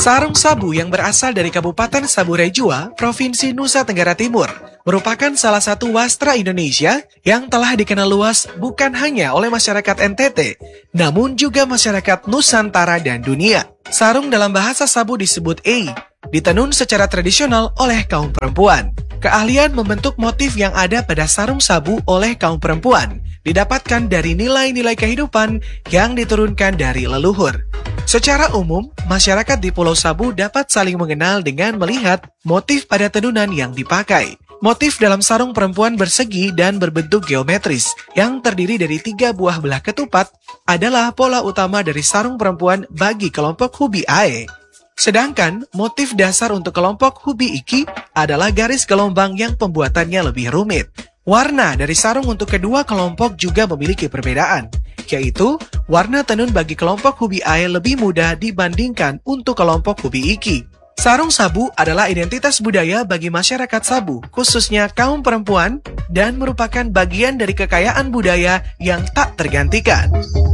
Sarung sabu yang berasal dari Kabupaten Saburai Jua, Provinsi Nusa Tenggara Timur, merupakan salah satu wastra Indonesia yang telah dikenal luas bukan hanya oleh masyarakat NTT, namun juga masyarakat Nusantara dan dunia. Sarung dalam bahasa Sabu disebut ei, ditenun secara tradisional oleh kaum perempuan. Keahlian membentuk motif yang ada pada sarung sabu oleh kaum perempuan didapatkan dari nilai-nilai kehidupan yang diturunkan dari leluhur. Secara umum, masyarakat di Pulau Sabu dapat saling mengenal dengan melihat motif pada tenunan yang dipakai. Motif dalam sarung perempuan bersegi dan berbentuk geometris yang terdiri dari 3 buah belah ketupat adalah pola utama dari sarung perempuan bagi kelompok Hubi Ae. Sedangkan motif dasar untuk kelompok Hubi Iki adalah garis gelombang yang pembuatannya lebih rumit. Warna dari sarung untuk kedua kelompok juga memiliki perbedaan, yaitu warna tenun bagi kelompok Hubi Ae lebih mudah dibandingkan untuk kelompok Hubi Iki. Sarung sabu adalah identitas budaya bagi masyarakat Sabu, khususnya kaum perempuan, dan merupakan bagian dari kekayaan budaya yang tak tergantikan.